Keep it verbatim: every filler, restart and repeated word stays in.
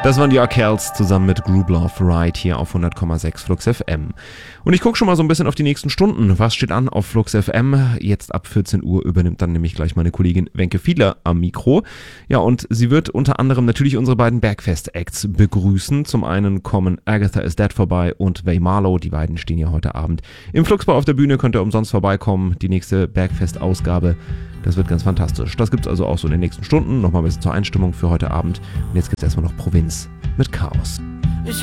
Das waren die Arkells zusammen mit Groove Love Ride hier auf hundert Komma sechs Flux F M. Und ich gucke schon mal so ein bisschen auf die nächsten Stunden. Was steht an auf Flux F M? Jetzt ab vierzehn Uhr übernimmt dann nämlich gleich meine Kollegin Wenke Fiedler am Mikro. Ja, und sie wird unter anderem natürlich unsere beiden Bergfest-Acts begrüßen. Zum einen kommen Agatha is Dead vorbei und Way Marlow. Die beiden stehen ja heute Abend im Fluxbar auf der Bühne. Könnt ihr umsonst vorbeikommen. Die nächste Bergfest-Ausgabe. Das wird ganz fantastisch. Das gibt's also auch so in den nächsten Stunden. Nochmal ein bisschen zur Einstimmung für heute Abend. Und jetzt gibt's erstmal noch Provinz mit Chaos.